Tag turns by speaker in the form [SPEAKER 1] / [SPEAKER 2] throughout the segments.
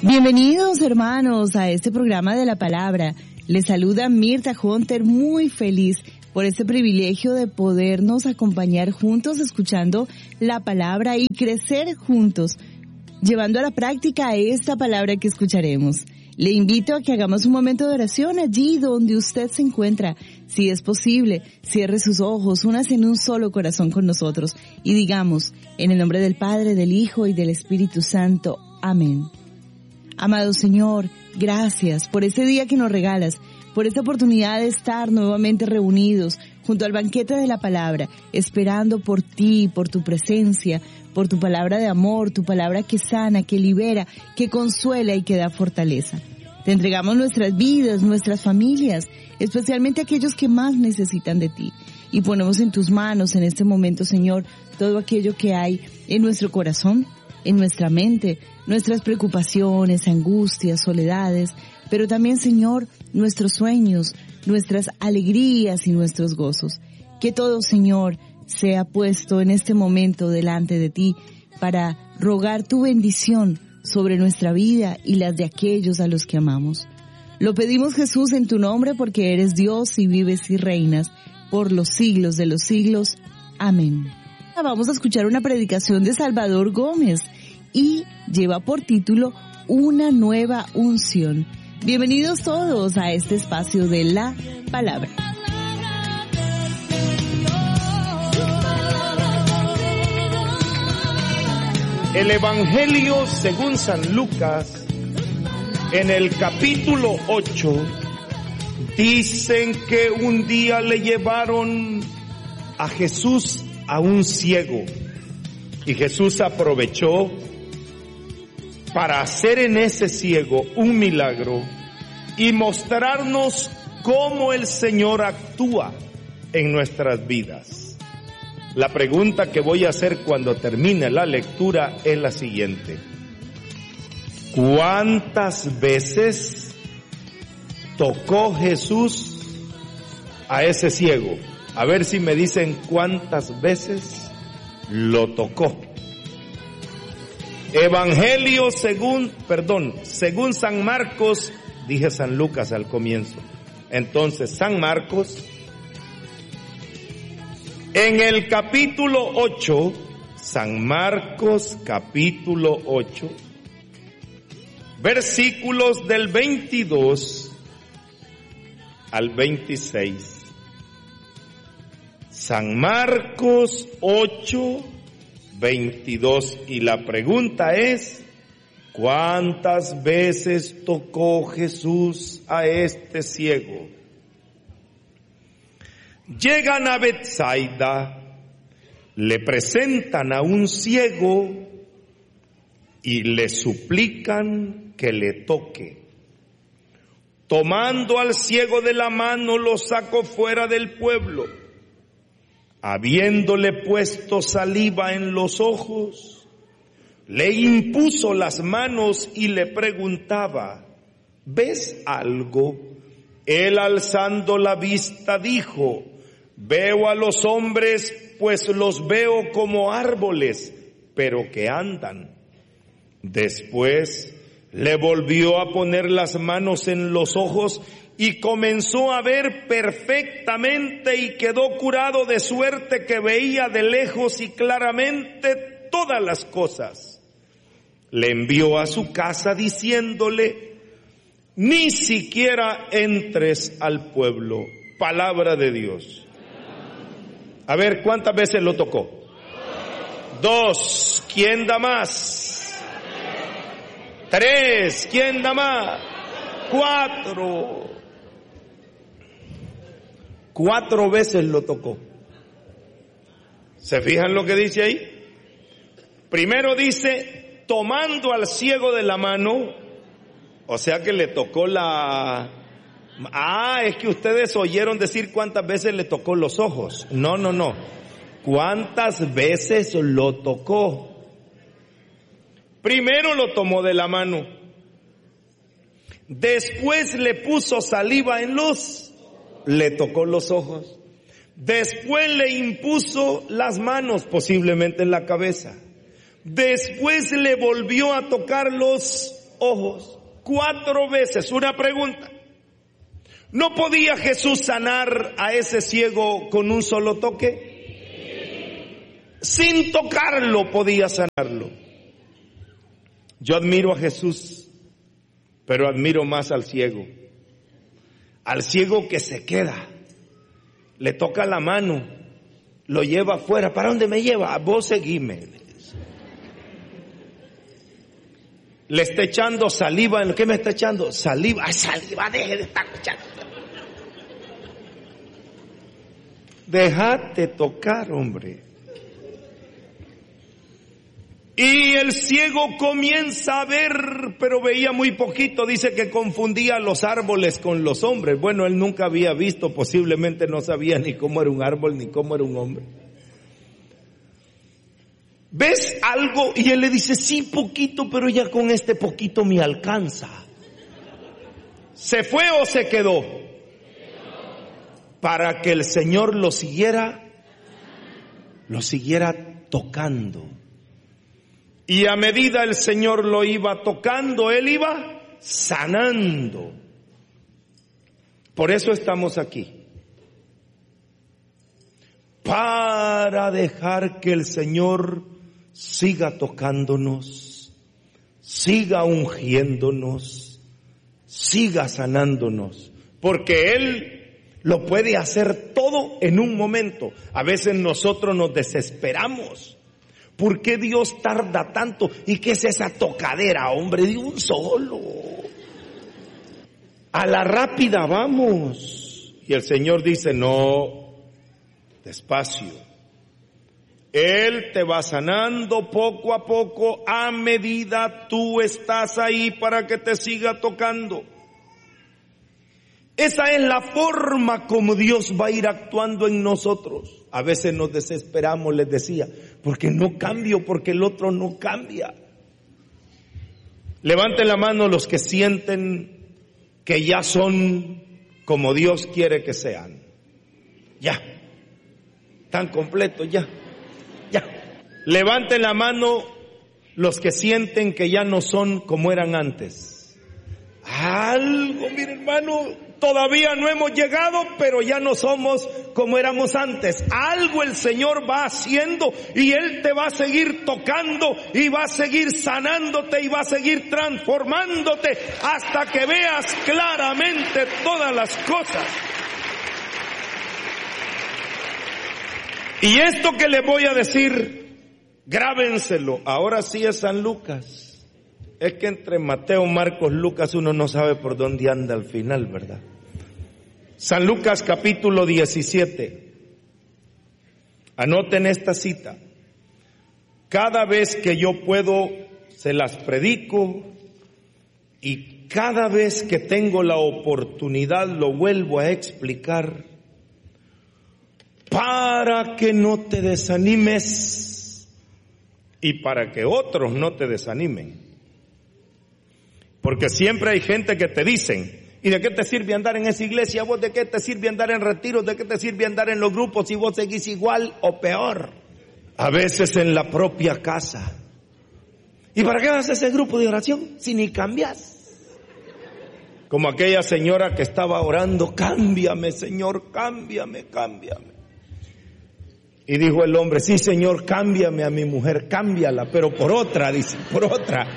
[SPEAKER 1] Bienvenidos, hermanos, a este programa de la palabra. Les saluda Mirta Hunter, muy feliz por este privilegio de podernos acompañar juntos escuchando la palabra y crecer juntos, llevando a la práctica esta palabra que escucharemos. Le invito a que hagamos un momento de oración allí donde usted se encuentra. Si es posible, cierre sus ojos, únase en un solo corazón con nosotros y digamos, en el nombre del Padre, del Hijo y del Espíritu Santo. Amén. Amado Señor, gracias por este día que nos regalas, por esta oportunidad de estar nuevamente reunidos junto al banquete de la palabra, esperando por ti, por tu presencia, por tu palabra de amor, tu palabra que sana, que libera, que consuela y que da fortaleza. Te entregamos nuestras vidas, nuestras familias, especialmente aquellos que más necesitan de ti. Y ponemos en tus manos en este momento, Señor, todo aquello que hay en nuestro corazón, en nuestra mente, nuestras preocupaciones, angustias, soledades, pero también, Señor, nuestros sueños, nuestras alegrías y nuestros gozos. Que todo, Señor, sea puesto en este momento delante de ti para rogar tu bendición sobre nuestra vida y las de aquellos a los que amamos. Lo pedimos, Jesús, en tu nombre, porque eres Dios y vives y reinas por los siglos de los siglos. Amén. Vamos a escuchar una predicación de Salvador Gómez y lleva por título Una nueva unción. Bienvenidos todos a este espacio de la palabra.
[SPEAKER 2] El Evangelio según San Lucas, en el capítulo 8, dicen que un día le llevaron a Jesús a un ciego y Jesús aprovechó para hacer en ese ciego un milagro y mostrarnos cómo el Señor actúa en nuestras vidas. La pregunta que voy a hacer cuando termine la lectura es la siguiente: ¿cuántas veces tocó Jesús a ese ciego? A ver si me dicen cuántas veces lo tocó. Evangelio según San Marcos, dije San Lucas al comienzo. Entonces, San Marcos, en el capítulo 8, San Marcos capítulo 8, versículos del 22 al 26. San Marcos 8, 22, y la pregunta es: ¿cuántas veces tocó Jesús a este ciego? Llegan a Betsaida, le presentan a un ciego y le suplican que le toque. Tomando al ciego de la mano, lo sacó fuera del pueblo. Habiéndole puesto saliva en los ojos, le impuso las manos y le preguntaba: ¿ves algo? Él, alzando la vista, dijo: veo a los hombres, pues los veo como árboles, pero que andan. Después le volvió a poner las manos en los ojos y comenzó a ver perfectamente y quedó curado, de suerte que veía de lejos y claramente todas las cosas. Le envió a su casa diciéndole: ni siquiera entres al pueblo. Palabra de Dios. A ver, ¿cuántas veces lo tocó? 2. ¿Quién da más? 3. ¿Quién da más? 4. 4 veces lo tocó. ¿Se fijan lo que dice ahí? Primero dice, tomando al ciego de la mano, o sea que le tocó la... es que ustedes oyeron decir cuántas veces le tocó los ojos. No. ¿Cuántas veces lo tocó? Primero lo tomó de la mano. Después le puso saliva en le tocó los ojos. Después le impuso las manos, posiblemente en la cabeza. Después le volvió a tocar los ojos 4 veces. Una pregunta: ¿no podía Jesús sanar a ese ciego con un solo toque? Sin tocarlo podía sanarlo. Yo admiro a Jesús, pero admiro más al ciego. Al ciego que se queda, le toca la mano, lo lleva afuera. ¿Para dónde me lleva? Vos seguime. Le está echando saliva. ¿En qué me está echando? Saliva. ¡Ay, saliva! Deje de estar echando. Déjate tocar, hombre. Y el ciego comienza a ver, pero veía muy poquito. Dice que confundía los árboles con los hombres. Bueno, él nunca había visto, posiblemente no sabía ni cómo era un árbol ni cómo era un hombre. ¿Ves algo? Y él le dice, sí, poquito, pero ya con este poquito me alcanza. ¿Se fue o se quedó? Para que el Señor lo siguiera tocando. Y a medida el Señor lo iba tocando, Él iba sanando. Por eso estamos aquí. Para dejar que el Señor siga tocándonos, siga ungiéndonos, siga sanándonos. Porque Él lo puede hacer todo en un momento. A veces nosotros nos desesperamos. ¿Por qué Dios tarda tanto? ¿Y qué es esa tocadera, hombre? De un solo. A la rápida vamos. Y el Señor dice, no, despacio. Él te va sanando poco a poco a medida tú estás ahí para que te siga tocando. Esa es la forma como Dios va a ir actuando en nosotros. A veces nos desesperamos, les decía, porque no cambio, porque el otro no cambia. Levanten la mano los que sienten que ya son como Dios quiere que sean. Ya. Tan completos, ya. Levanten la mano los que sienten que ya no son como eran antes. Algo, mi hermano. Todavía no hemos llegado, pero ya no somos como éramos antes. Algo el Señor va haciendo y Él te va a seguir tocando y va a seguir sanándote y va a seguir transformándote hasta que veas claramente todas las cosas. Y esto que les voy a decir, grábenselo. Ahora sí es San Lucas. Es que entre Mateo, Marcos, Lucas uno no sabe por dónde anda al final, ¿verdad? San Lucas capítulo 17. Anoten esta cita. Cada vez que yo puedo, se las predico, y cada vez que tengo la oportunidad lo vuelvo a explicar, para que no te desanimes y para que otros no te desanimen. Porque siempre hay gente que te dicen, ¿y de qué te sirve andar en esa iglesia? ¿Vos de qué te sirve andar en retiros? ¿De qué te sirve andar en los grupos si vos seguís igual o peor? A veces en la propia casa. ¿Y para qué vas a ese grupo de oración si ni cambias? Como aquella señora que estaba orando, cámbiame, Señor, cámbiame, cámbiame. Y dijo el hombre, sí, Señor, cámbiame a mi mujer, cámbiala, pero por otra, dice, por otra.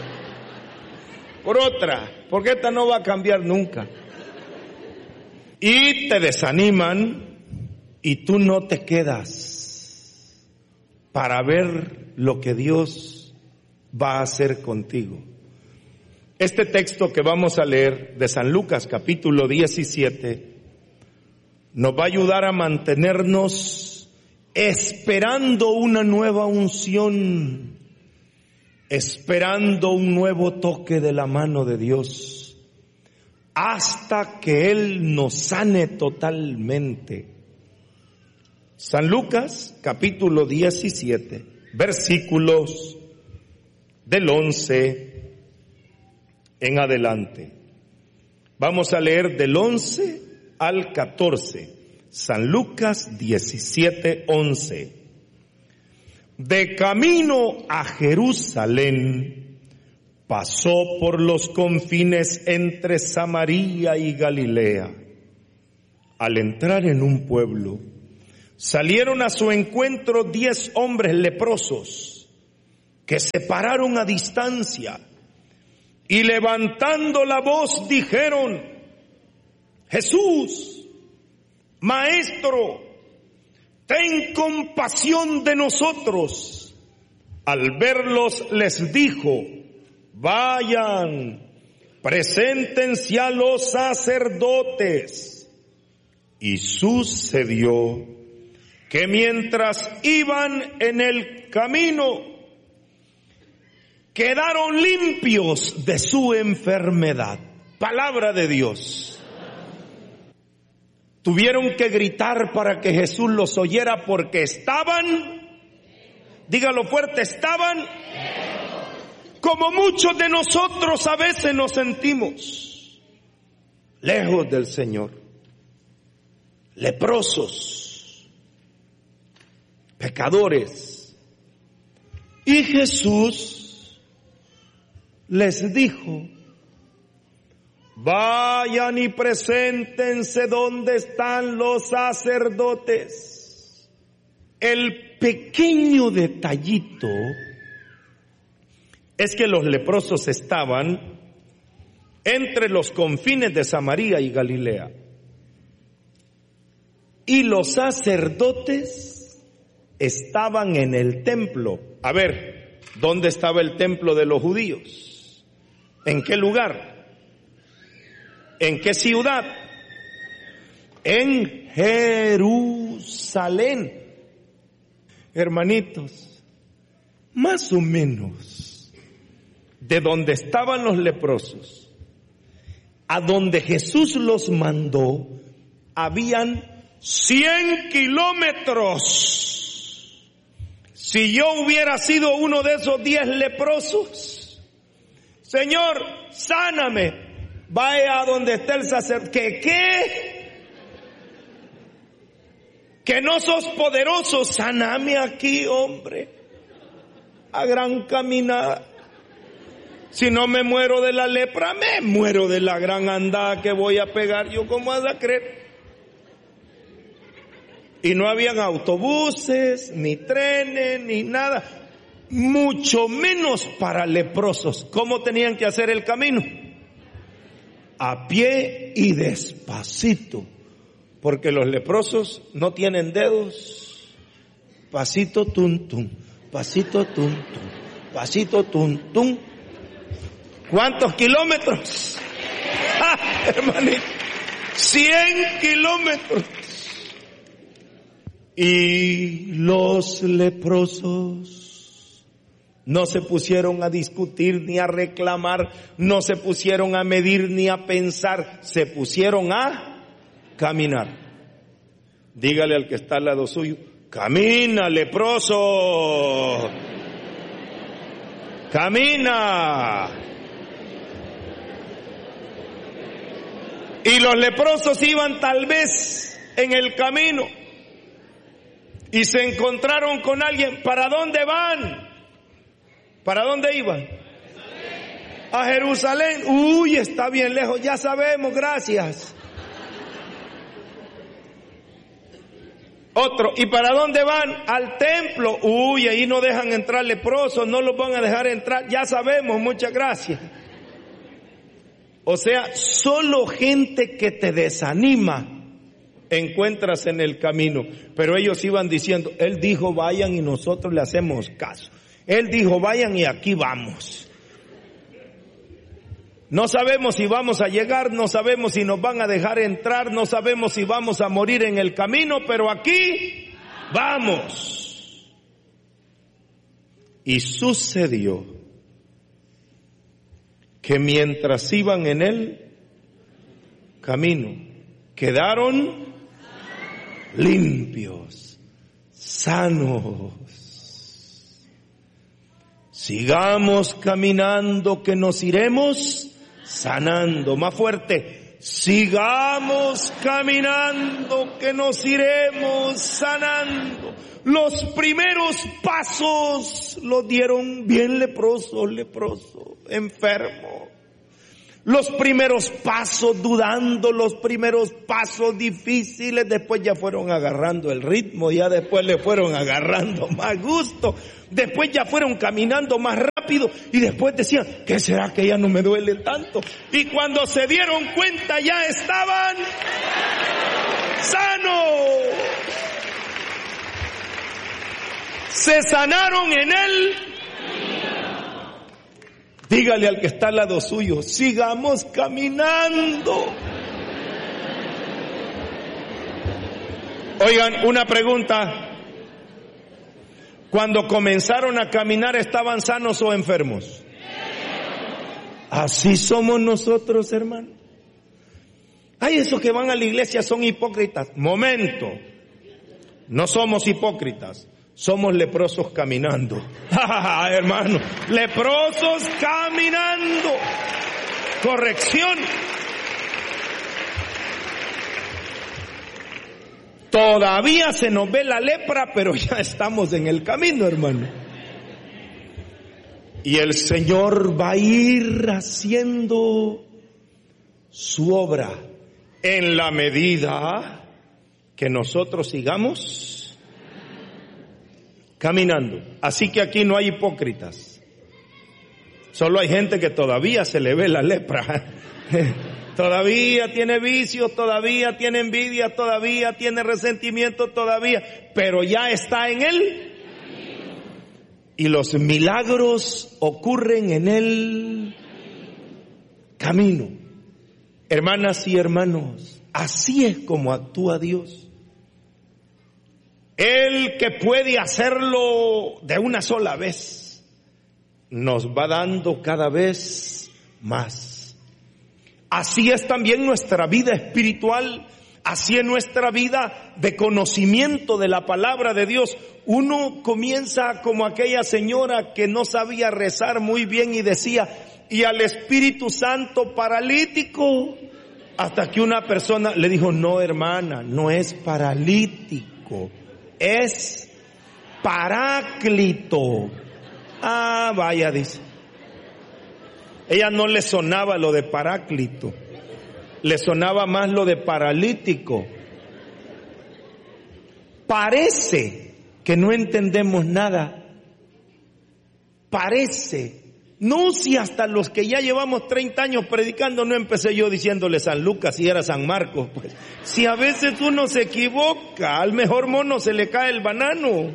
[SPEAKER 2] Porque esta no va a cambiar nunca. Y te desaniman y tú no te quedas para ver lo que Dios va a hacer contigo. Este texto que vamos a leer de San Lucas capítulo 17 nos va a ayudar a mantenernos esperando una nueva unción, esperando un nuevo toque de la mano de Dios, hasta que Él nos sane totalmente. San Lucas, capítulo 17, versículos del 11 en adelante. Vamos a leer del 11 al 14. San Lucas 17, 11. De camino a Jerusalén, pasó por los confines entre Samaria y Galilea. Al entrar en un pueblo, salieron a su encuentro 10 hombres leprosos que se pararon a distancia y levantando la voz dijeron: Jesús, Maestro, ten compasión de nosotros. Al verlos les dijo: vayan, preséntense a los sacerdotes. Y sucedió que mientras iban en el camino, quedaron limpios de su enfermedad. Palabra de Dios. Tuvieron que gritar para que Jesús los oyera porque estaban, dígalo fuerte, estaban como muchos de nosotros a veces nos sentimos, lejos del Señor, leprosos, pecadores. Y Jesús les dijo: vayan y preséntense donde están los sacerdotes. El pequeño detallito es que los leprosos estaban entre los confines de Samaria y Galilea. Y los sacerdotes estaban en el templo. A ver, ¿dónde estaba el templo de los judíos? ¿En qué lugar? ¿En qué ciudad? En Jerusalén. Hermanitos, más o menos de donde estaban los leprosos a donde Jesús los mandó, habían 100 kilómetros. Si yo hubiera sido uno de esos 10 leprosos, Señor, sáname, vaya a donde está el sacerdote. ¿Qué? Que no sos poderoso, sáname aquí, hombre, a gran caminada. Si no me muero de la lepra, me muero de la gran andada que voy a pegar. Yo, ¿cómo vas a creer? Y no habían autobuses, ni trenes, ni nada, mucho menos para leprosos. ¿Cómo tenían que hacer el camino? A pie y despacito, porque los leprosos no tienen dedos. Pasito tum tum, pasito tum tum, pasito tum tum. ¿Cuántos kilómetros? Hermanito, 100 kilómetros. Y los leprosos no se pusieron a discutir ni a reclamar, no se pusieron a medir ni a pensar, se pusieron a caminar. Dígale al que está al lado suyo: camina, leproso, camina. Y los leprosos iban tal vez en el camino y se encontraron con alguien. ¿Para dónde van? ¿Para dónde iban? A Jerusalén. Uy, está bien lejos, ya sabemos, gracias. Otro, ¿y para dónde van? Al templo. Uy, ahí no dejan entrar leprosos, no los van a dejar entrar, ya sabemos, muchas gracias. O sea, solo gente que te desanima encuentras en el camino. Pero ellos iban diciendo: Él dijo vayan y nosotros le hacemos caso. Él dijo vayan y aquí vamos. No sabemos si vamos a llegar, no sabemos si nos van a dejar entrar, no sabemos si vamos a morir en el camino, pero aquí vamos. Y sucedió que mientras iban en el camino, quedaron limpios, sanos. Sigamos caminando que nos iremos sanando. Más fuerte, sigamos caminando, que nos iremos sanando. Los primeros pasos los dieron bien leprosos, enfermos. Los primeros pasos dudando, los primeros pasos difíciles, después ya fueron agarrando el ritmo, ya después le fueron agarrando más gusto, después ya fueron caminando más rápido y después decían, ¿qué será que ya no me duele tanto? Y cuando se dieron cuenta ya estaban sanos. Se sanaron en él. Dígale al que está al lado suyo, sigamos caminando. Oigan, una pregunta. Cuando comenzaron a caminar, ¿estaban sanos o enfermos? Así somos nosotros, hermano. Hay esos que van a la iglesia son hipócritas. Momento. No somos hipócritas. Somos leprosos caminando. Hermano, leprosos caminando. Corrección. Todavía se nos ve la lepra, pero ya estamos en el camino, hermano. Y el Señor va a ir haciendo su obra en la medida que nosotros sigamos caminando. Así que aquí no hay hipócritas. Solo hay gente que todavía se le ve la lepra. Todavía tiene vicios, todavía tiene envidia, todavía tiene resentimiento, todavía. Pero ya está en él. Y los milagros ocurren en el camino. Hermanas y hermanos, así es como actúa Dios. El que puede hacerlo de una sola vez, nos va dando cada vez más. Así es también nuestra vida espiritual, así es nuestra vida de conocimiento de la palabra de Dios. Uno comienza como aquella señora que no sabía rezar muy bien y decía, y al Espíritu Santo paralítico, hasta que una persona le dijo, no hermana, no es paralítico. Es Paráclito. Ah, vaya, dice. Ella no le sonaba lo de Paráclito, le sonaba más lo de paralítico. Parece que no entendemos nada. Parece. No, si hasta los que ya llevamos 30 años predicando, no empecé yo diciéndole San Lucas y era San Marcos, pues. Si a veces uno se equivoca, al mejor mono se le cae el banano.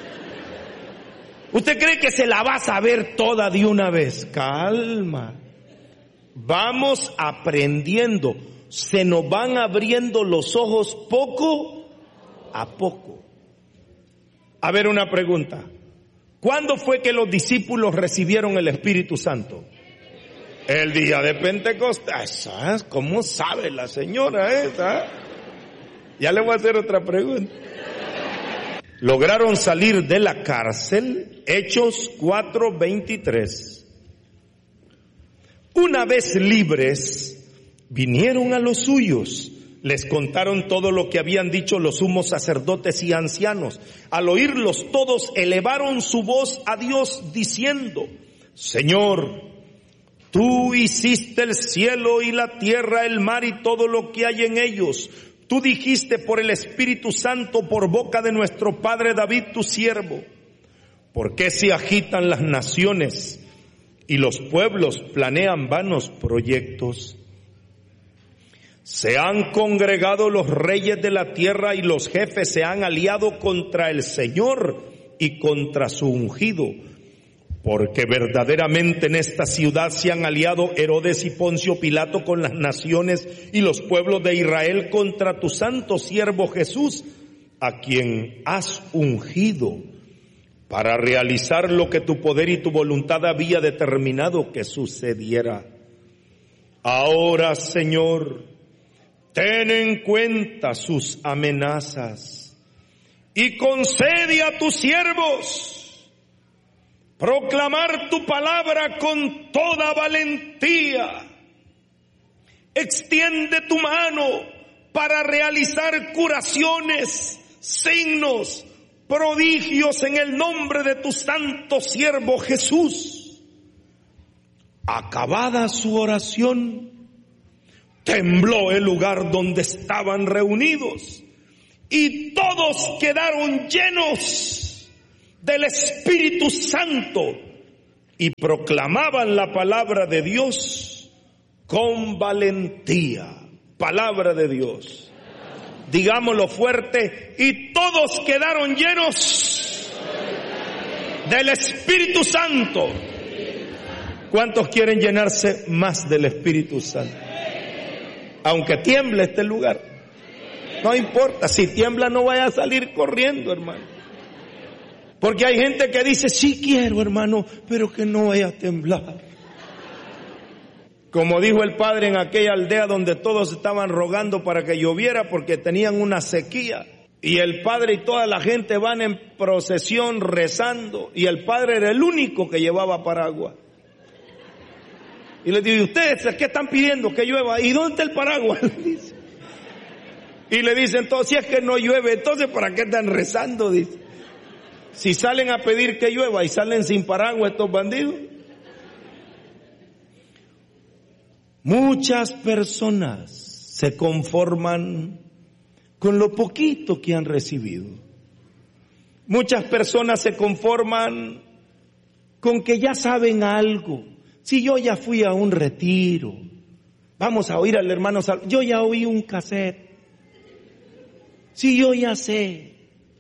[SPEAKER 2] ¿Usted cree que se la va a saber toda de una vez? Calma. Vamos aprendiendo. Se nos van abriendo los ojos poco a poco. A ver, una pregunta. ¿Cuándo fue que los discípulos recibieron el Espíritu Santo? El día de Pentecostés. ¿Cómo sabe la señora esa? Ya le voy a hacer otra pregunta. Lograron salir de la cárcel, Hechos 4:23. Una vez libres, vinieron a los suyos. Les contaron todo lo que habían dicho los sumos sacerdotes y ancianos. Al oírlos todos elevaron su voz a Dios diciendo, Señor, tú hiciste el cielo y la tierra, el mar y todo lo que hay en ellos. Tú dijiste por el Espíritu Santo por boca de nuestro padre David, tu siervo. ¿Por qué se agitan las naciones y los pueblos planean vanos proyectos? Se han congregado los reyes de la tierra y los jefes se han aliado contra el Señor y contra su ungido. Porque verdaderamente en esta ciudad se han aliado Herodes y Poncio Pilato con las naciones y los pueblos de Israel contra tu santo siervo Jesús, a quien has ungido para realizar lo que tu poder y tu voluntad había determinado que sucediera. Ahora, Señor, ten en cuenta sus amenazas y concede a tus siervos proclamar tu palabra con toda valentía Extiende tu mano para realizar curaciones, signos, prodigios en el nombre de tu santo siervo Jesús. Acabada su oración, tembló el lugar donde estaban reunidos y todos quedaron llenos del Espíritu Santo y proclamaban la palabra de Dios con valentía. Palabra de Dios. Digámoslo fuerte: y todos quedaron llenos del Espíritu Santo. ¿Cuántos quieren llenarse más del Espíritu Santo? Aunque tiemble este lugar, no importa. Si tiembla, no vaya a salir corriendo, hermano. Porque hay gente que dice: sí quiero, hermano, pero que no vaya a temblar. Como dijo el padre en aquella aldea donde todos estaban rogando para que lloviera porque tenían una sequía. Y el padre y toda la gente van en procesión rezando. Y el padre era el único que llevaba paraguas. Y les digo: ¿ustedes qué están pidiendo? Que llueva. ¿Y dónde está el paraguas? Y le dicen todos: si es que no llueve, entonces ¿para qué están rezando? Dice. Si salen a pedir que llueva y salen sin paraguas estos bandidos. Muchas personas se conforman con lo poquito que han recibido. Muchas personas se conforman con que ya saben algo. Si yo ya fui a un retiro, vamos a oír al hermano yo ya oí un cassette. Si yo ya sé.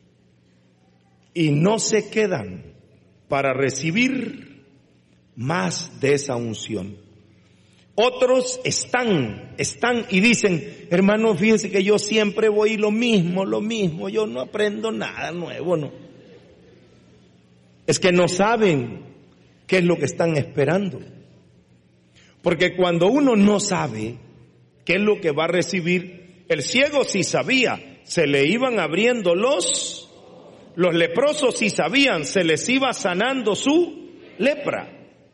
[SPEAKER 2] Y no se quedan para recibir más de esa unción. Otros están y dicen: hermano, fíjense que yo siempre voy lo mismo, yo no aprendo nada nuevo, no. Es que no saben qué es lo que están esperando. Porque cuando uno no sabe qué es lo que va a recibir, el ciego sí sabía, se le iban abriendo los leprosos sí sabían, se les iba sanando su lepra.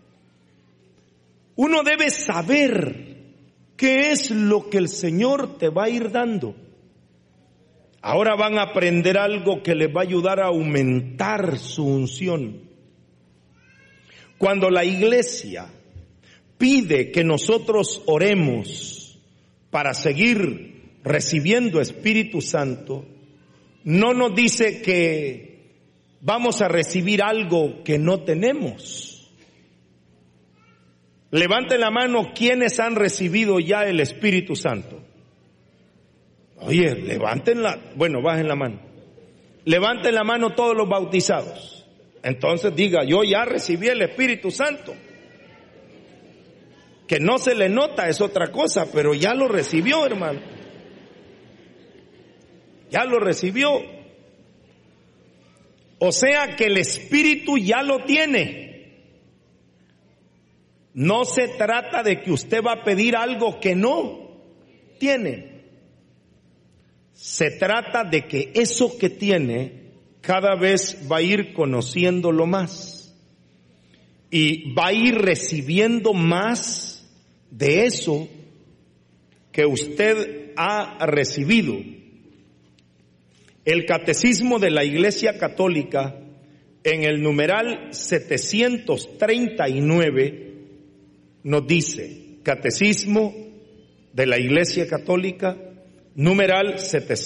[SPEAKER 2] Uno debe saber qué es lo que el Señor te va a ir dando. Ahora van a aprender algo que les va a ayudar a aumentar su unción. Cuando la iglesia pide que nosotros oremos para seguir recibiendo Espíritu Santo, no nos dice que vamos a recibir algo que no tenemos. Levanten la mano quienes han recibido ya el Espíritu Santo. Oye, levántenla, bueno, bajen la mano. Levanten la mano todos los bautizados. Entonces diga: yo ya recibí el Espíritu Santo. Que no se le nota es otra cosa, pero ya lo recibió, hermano. Ya lo recibió. O sea que el Espíritu ya lo tiene. No se trata de que usted va a pedir algo que no tiene. Se trata de que eso que tiene cada vez va a ir conociéndolo más. Y va a ir recibiendo más de eso que usted ha recibido. El Catecismo de la Iglesia Católica, en el numeral 739, nos dice: Catecismo de la Iglesia Católica, numeral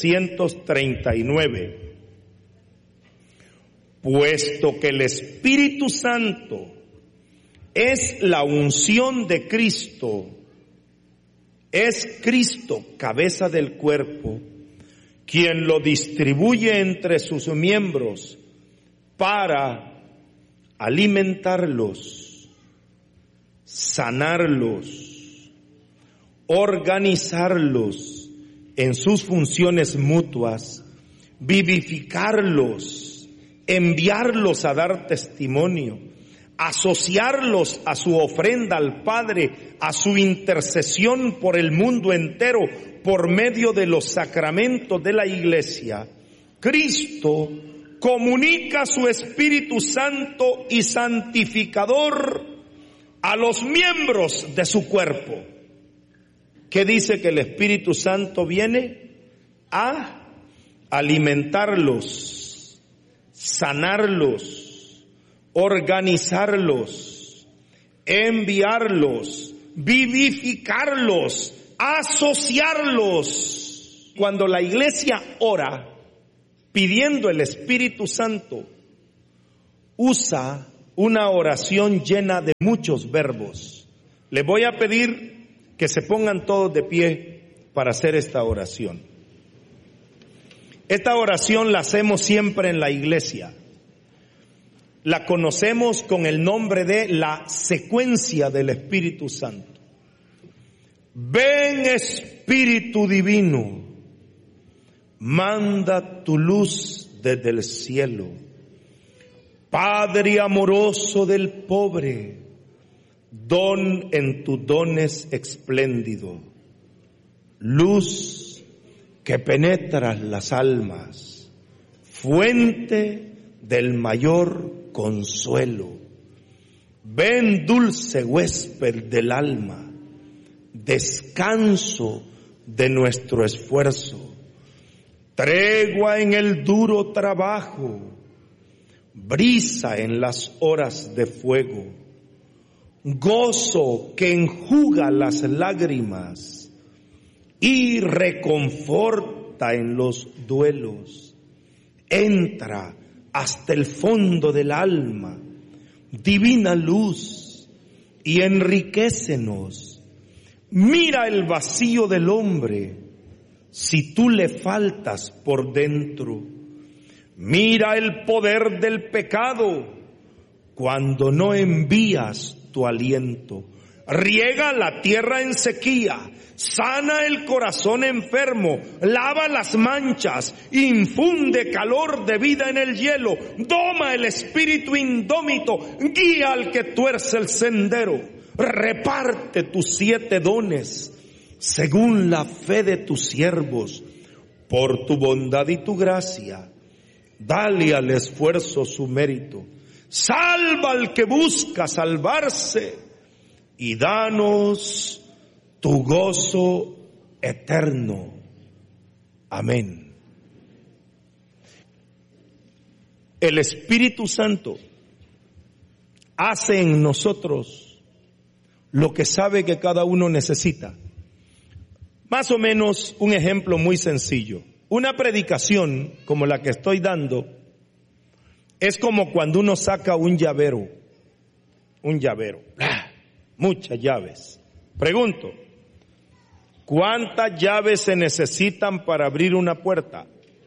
[SPEAKER 2] 739. Puesto que el Espíritu Santo es la unción de Cristo, es Cristo, cabeza del cuerpo, quien lo distribuye entre sus miembros para alimentarlos, sanarlos, organizarlos en sus funciones mutuas, vivificarlos, enviarlos a dar testimonio, asociarlos a su ofrenda al Padre, a su intercesión por el mundo entero por medio de los sacramentos de la Iglesia. Cristo comunica su Espíritu Santo y santificador a los miembros de su cuerpo. ¿Qué dice que el Espíritu Santo viene? A alimentarlos, sanarlos, organizarlos, enviarlos, vivificarlos, asociarlos. Cuando la iglesia ora pidiendo el Espíritu Santo, usa una oración llena de muchos verbos. Les voy a pedir que se pongan todos de pie para hacer esta oración. Esta oración la hacemos siempre en la iglesia. La conocemos con el nombre de la secuencia del Espíritu Santo. Ven Espíritu Divino, manda tu luz desde el cielo. Padre amoroso del pobre, don en tus dones espléndido. Luz que penetras las almas, fuente del mayor consuelo. Ven dulce huésped del alma, descanso de nuestro esfuerzo, tregua en el duro trabajo, brisa en las horas de fuego, gozo que enjuga las lágrimas y reconforta en los duelos. Entra hasta el fondo del alma, divina luz, y enriquécenos. Mira el vacío del hombre, si tú le faltas por dentro. Mira el poder del pecado, cuando no envías tu aliento. Riega la tierra en sequía, sana el corazón enfermo, lava las manchas, infunde calor de vida en el hielo, doma el espíritu indómito, guía al que tuerce el sendero. Reparte tus 7 dones, según la fe de tus siervos, por tu bondad y tu gracia. Dale al esfuerzo su mérito. Salva al que busca salvarse y danos tu gozo eterno. Amén. El Espíritu Santo hace en nosotros lo que sabe que cada uno necesita. Más o menos un ejemplo muy sencillo. Una predicación como la que estoy dando es como cuando uno saca un llavero. Muchas llaves. Pregunto, ¿cuántas llaves se necesitan para abrir una puerta?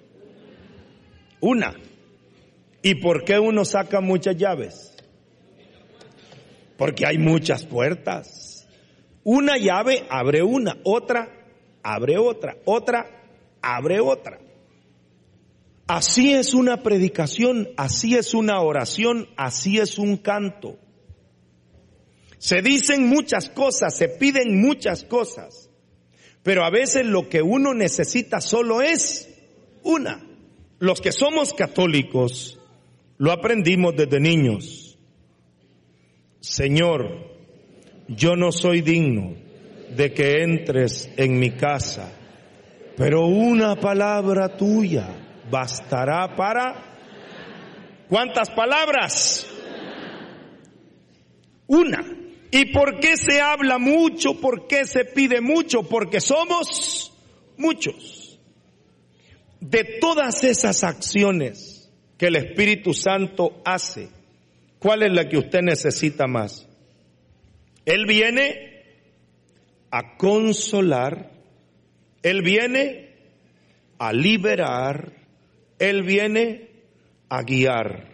[SPEAKER 2] Una. ¿Y por qué uno saca muchas llaves? Porque hay muchas puertas. Una llave abre una, otra abre otra, otra abre otra. Así es una predicación, así es una oración, así es un canto. Se dicen muchas cosas, se piden muchas cosas, pero a veces lo que uno necesita solo es una. Los que somos católicos lo aprendimos desde niños. Señor, yo no soy digno de que entres en mi casa, pero una palabra tuya bastará para... ¿Cuántas palabras? Una. ¿Y por qué se habla mucho? ¿Por qué se pide mucho? Porque somos muchos. De todas esas acciones que el Espíritu Santo hace, ¿cuál es la que usted necesita más? Él viene a consolar, Él viene a liberar, Él viene a guiar.